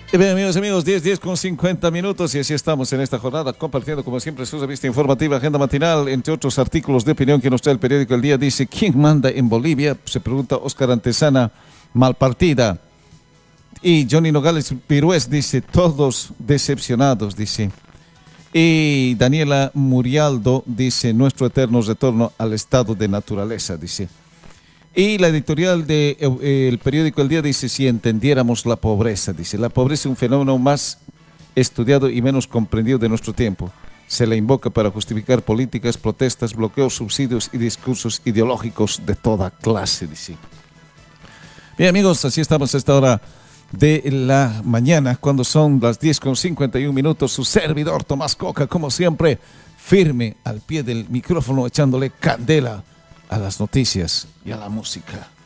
Y bien, amigos, 10 con 50 minutos y así estamos en esta jornada compartiendo como siempre su revista informativa, agenda matinal, entre otros artículos de opinión que nos trae el periódico El Día. Dice, ¿quién manda en Bolivia? Se pregunta Oscar Antesana, Malpartida. Y Johnny Nogales Pirués dice, todos decepcionados, dice. Y Daniela Murialdo dice, nuestro eterno retorno al estado de naturaleza, dice. Y la editorial del periódico El Día dice, si entendiéramos la pobreza, dice, la pobreza es un fenómeno más estudiado y menos comprendido de nuestro tiempo. Se la invoca para justificar políticas, protestas, bloqueos, subsidios y discursos ideológicos de toda clase, dice. Bien, amigos, así estamos a esta hora de la mañana, cuando son las 10 con 51 minutos. Su servidor Tomás Coca, como siempre, firme al pie del micrófono, echándole candela a las noticias y a la música.